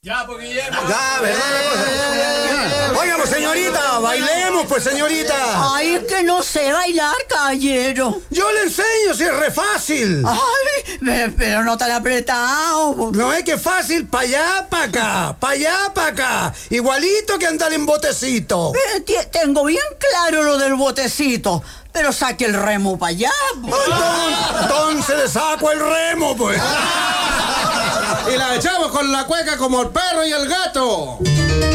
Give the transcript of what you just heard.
Ya, pues, Guillermo. Ya, Oiga, pues, señorita, bailemos, pues, señorita. Ay, es que no sé bailar, caballero. Yo le enseño, si es re fácil. Ay, pero no tan apretado. No es que es fácil, pa' allá, pa' acá, pa' allá, pa' acá. Igualito que andar en botecito. Tengo bien claro lo del botecito, pero saque el remo para allá. Entonces le saco el remo, pues. Y la echamos con la cueca como el perro y el gato.